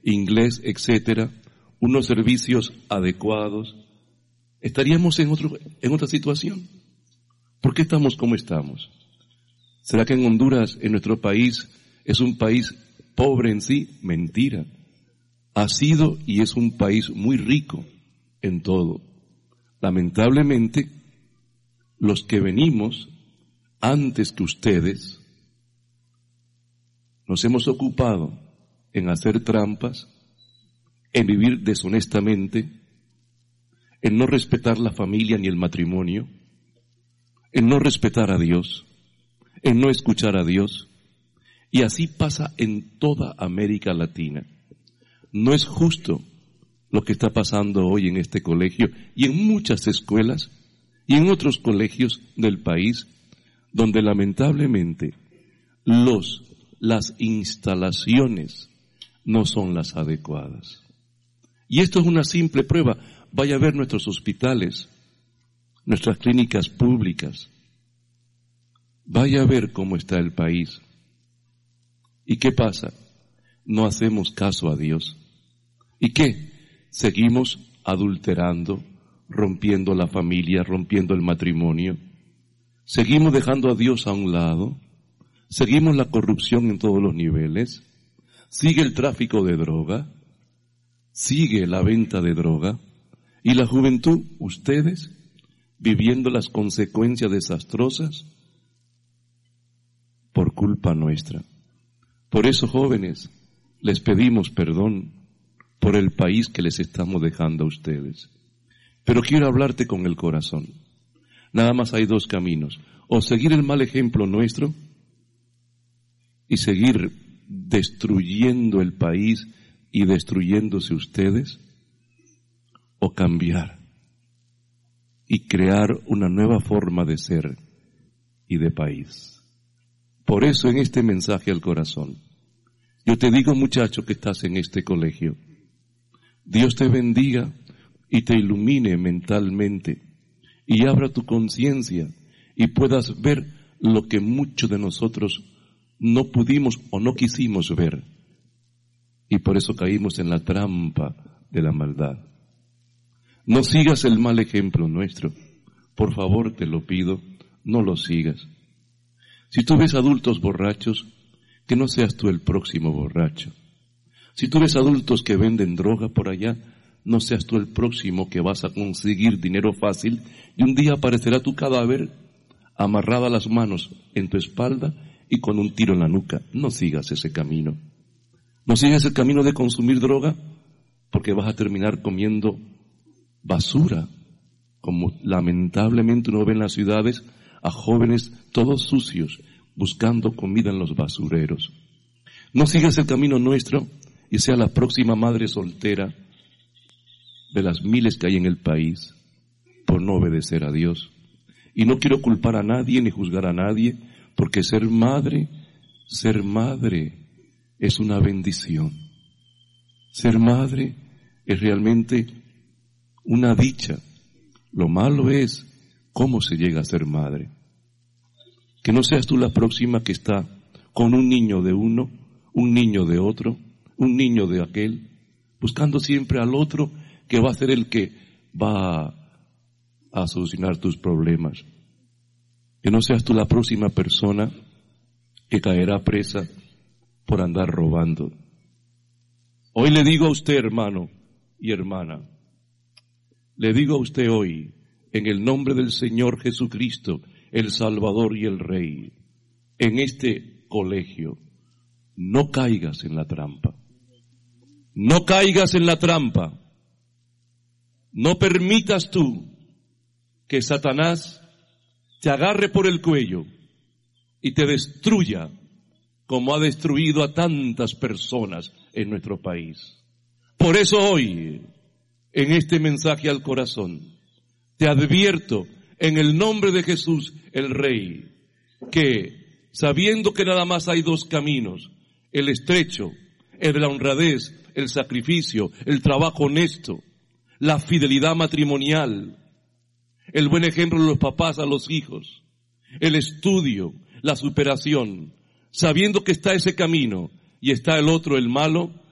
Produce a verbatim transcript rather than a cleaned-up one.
inglés, etcétera, unos servicios adecuados, estaríamos en otro, en otra situación. ¿Por qué estamos como estamos? ¿Será que en Honduras, en nuestro país, es un país pobre en sí? Mentira. Ha sido y es un país muy rico en todo. Lamentablemente, los que venimos antes que ustedes, nos hemos ocupado en hacer trampas, en vivir deshonestamente, en no respetar la familia ni el matrimonio, en no respetar a Dios, en no escuchar a Dios, y así pasa en toda América Latina. No es justo lo que está pasando hoy en este colegio y en muchas escuelas y en otros colegios del país, donde lamentablemente los, las instalaciones no son las adecuadas. Y esto es una simple prueba. Vaya a ver nuestros hospitales, nuestras clínicas públicas. Vaya a ver cómo está el país. ¿Y qué pasa? No hacemos caso a Dios. ¿Y qué? Seguimos adulterando, rompiendo la familia, rompiendo el matrimonio. Seguimos dejando a Dios a un lado. Seguimos la corrupción en todos los niveles. Sigue el tráfico de droga. Sigue la venta de droga. Y la juventud, ustedes, viviendo las consecuencias desastrosas por culpa nuestra. Por eso, jóvenes, les pedimos perdón por el país que les estamos dejando a ustedes. Pero quiero hablarte con el corazón. Nada más hay dos caminos. O seguir el mal ejemplo nuestro y seguir destruyendo el país y destruyéndose ustedes, o cambiar y crear una nueva forma de ser y de país. Por eso en este mensaje al corazón, yo te digo, muchacho que estás en este colegio, Dios te bendiga y te ilumine mentalmente y abra tu conciencia y puedas ver lo que muchos de nosotros no pudimos o no quisimos ver, y por eso caímos en la trampa de la maldad. No sigas el mal ejemplo nuestro. Por favor, te lo pido, no lo sigas. Si tú ves adultos borrachos, que no seas tú el próximo borracho. Si tú ves adultos que venden droga por allá, no seas tú el próximo que vas a conseguir dinero fácil y un día aparecerá tu cadáver amarrada a las manos en tu espalda y con un tiro en la nuca. No sigas ese camino. No sigas el camino de consumir droga, porque vas a terminar comiendo basura, como lamentablemente uno ve en las ciudades a jóvenes todos sucios buscando comida en los basureros. No sigas el camino nuestro y sea la próxima madre soltera de las miles que hay en el país por no obedecer a Dios. Y no quiero culpar a nadie ni juzgar a nadie, porque ser madre, ser madre es una bendición. Ser madre es realmente una dicha. Lo malo es cómo se llega a ser madre. Que no seas tú la próxima que está con un niño de uno, un niño de otro, un niño de aquel, buscando siempre al otro que va a ser el que va a solucionar tus problemas. Que no seas tú la próxima persona que caerá presa por andar robando. Hoy le digo a usted, hermano y hermana, le digo a usted hoy, en el nombre del Señor Jesucristo, el Salvador y el Rey, en este colegio, no caigas en la trampa. No caigas en la trampa. No permitas tú que Satanás te agarre por el cuello y te destruya como ha destruido a tantas personas en nuestro país. Por eso hoy, en este mensaje al corazón, te advierto en el nombre de Jesús el Rey, que sabiendo que nada más hay dos caminos, el estrecho, el de la honradez, el sacrificio, el trabajo honesto, la fidelidad matrimonial, el buen ejemplo de los papás a los hijos, el estudio, la superación, sabiendo que está ese camino y está el otro, el malo,